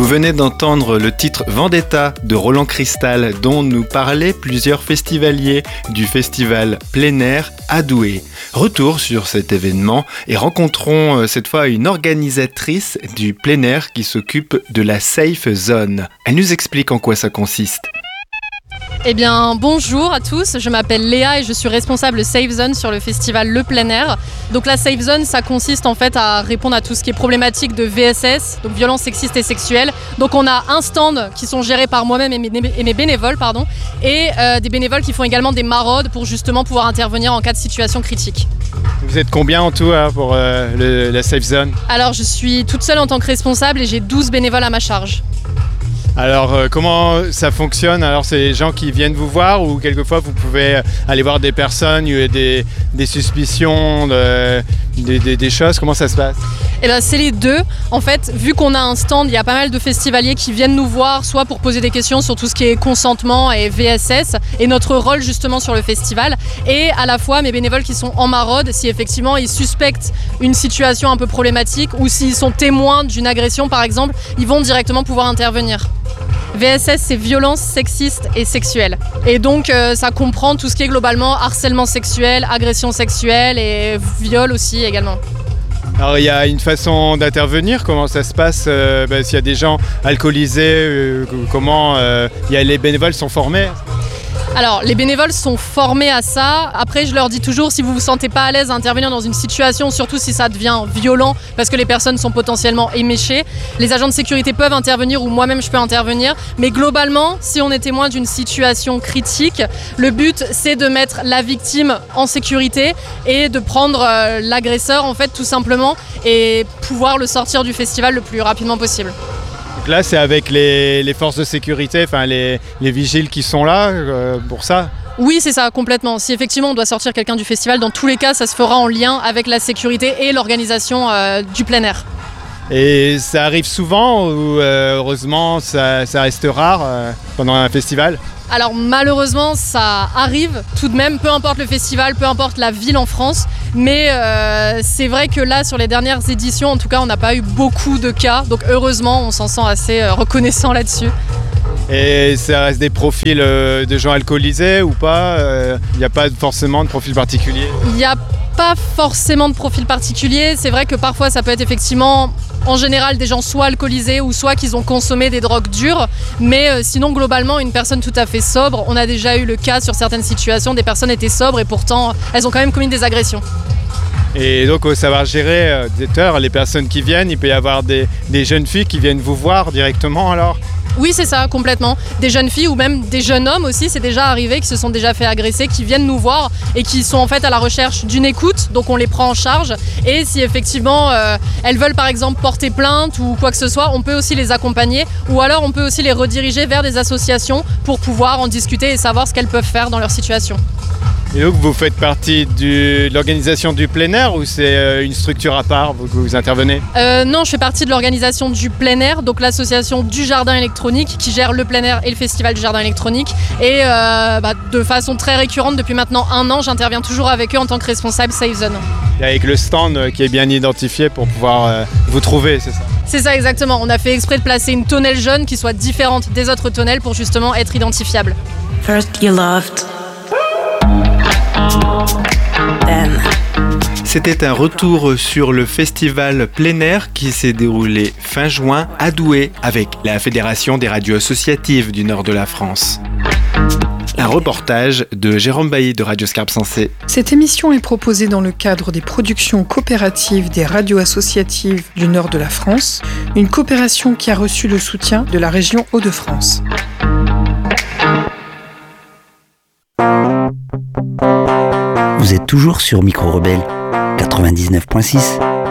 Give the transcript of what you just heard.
Vous venez d'entendre le titre Vendetta de Roland Cristal dont nous parlaient plusieurs festivaliers du festival plein air à Douai. Retour sur cet événement et rencontrons cette fois une organisatrice du plein air qui s'occupe de la Safe Zone. Elle nous explique en quoi ça consiste. Eh bien, bonjour à tous, je m'appelle Léa et je suis responsable Safe Zone sur le festival Le Plein Air. Donc la Safe Zone, ça consiste en fait à répondre à tout ce qui est problématique de VSS, donc violences sexistes et sexuelles. Donc on a un stand qui sont gérés par moi-même et mes bénévoles, et des bénévoles qui font également des maraudes pour justement pouvoir intervenir en cas de situation critique. Vous êtes combien en tout pour la Safe Zone ? Alors je suis toute seule en tant que responsable et j'ai 12 bénévoles à ma charge. Alors comment ça fonctionne ? Alors c'est les gens qui viennent vous voir ou quelquefois vous pouvez aller voir des personnes, il y a des suspicions, des choses, comment ça se passe ? Eh bien c'est les deux. En fait, vu qu'on a un stand, il y a pas mal de festivaliers qui viennent nous voir, soit pour poser des questions sur tout ce qui est consentement et VSS, et notre rôle justement sur le festival, et à la fois mes bénévoles qui sont en maraude, si effectivement ils suspectent une situation un peu problématique, ou s'ils sont témoins d'une agression par exemple, ils vont directement pouvoir intervenir. VSS, c'est violence sexiste et sexuelle. Et donc, ça comprend tout ce qui est globalement harcèlement sexuel, agression sexuelle et viol aussi également. Alors, il y a une façon d'intervenir, comment ça se passe s'il y a des gens alcoolisés, comment les bénévoles sont formés ? Alors, les bénévoles sont formés à ça. Après, je leur dis toujours, si vous ne vous sentez pas à l'aise à intervenir dans une situation, surtout si ça devient violent, parce que les personnes sont potentiellement éméchées, les agents de sécurité peuvent intervenir ou moi-même je peux intervenir. Mais globalement, si on est témoin d'une situation critique, le but, c'est de mettre la victime en sécurité et de prendre l'agresseur, en fait, tout simplement, et pouvoir le sortir du festival le plus rapidement possible. Donc là, c'est avec les forces de sécurité, les vigiles qui sont là pour ça ? Oui, c'est ça, complètement. Si effectivement on doit sortir quelqu'un du festival, dans tous les cas, ça se fera en lien avec la sécurité et l'organisation du plein air. Et ça arrive souvent ou heureusement ça reste rare pendant un festival ? Alors malheureusement ça arrive tout de même, peu importe le festival, peu importe la ville en France, mais c'est vrai que là sur les dernières éditions en tout cas on n'a pas eu beaucoup de cas, donc heureusement on s'en sent assez reconnaissant là-dessus. Et ça reste des profils de gens alcoolisés ou pas ? Il n'y a pas forcément de profil particulier ? Il n'y a pas forcément de profil particulier, c'est vrai que parfois ça peut être effectivement en général des gens soit alcoolisés ou soit qu'ils ont consommé des drogues dures, mais sinon globalement une personne tout à fait sobre, on a déjà eu le cas sur certaines situations, des personnes étaient sobres et pourtant elles ont quand même commis des agressions. Et donc au savoir gérer les personnes qui viennent, il peut y avoir des jeunes filles qui viennent vous voir directement alors ? Oui, c'est ça, complètement. Des jeunes filles ou même des jeunes hommes aussi, c'est déjà arrivé, qui se sont déjà fait agresser, qui viennent nous voir et qui sont en fait à la recherche d'une écoute, donc on les prend en charge. Et si effectivement elles veulent par exemple porter plainte ou quoi que ce soit, on peut aussi les accompagner ou alors on peut aussi les rediriger vers des associations pour pouvoir en discuter et savoir ce qu'elles peuvent faire dans leur situation. Et donc vous faites partie de l'organisation du plein air ou c'est une structure à part que vous intervenez ? Non, je fais partie de l'organisation du plein air, donc l'association du jardin électronique qui gère le plein air et le festival du jardin électronique. Et de façon très récurrente, depuis maintenant 1 an, j'interviens toujours avec eux en tant que responsable Safe Zone. Et avec le stand qui est bien identifié pour pouvoir vous trouver, c'est ça ? C'est ça exactement, on a fait exprès de placer une tonnelle jaune qui soit différente des autres tonnelles pour justement être identifiable. First you loved. C'était un retour sur le festival plein air qui s'est déroulé fin juin à Douai avec la Fédération des radios associatives du nord de la France. Un reportage de Jérôme Bailly de Radio Scarpe Sensée. Cette émission est proposée dans le cadre des productions coopératives des radios associatives du nord de la France, une coopération qui a reçu le soutien de la région Hauts-de-France. Vous êtes toujours sur Micro Rebelle 99.6.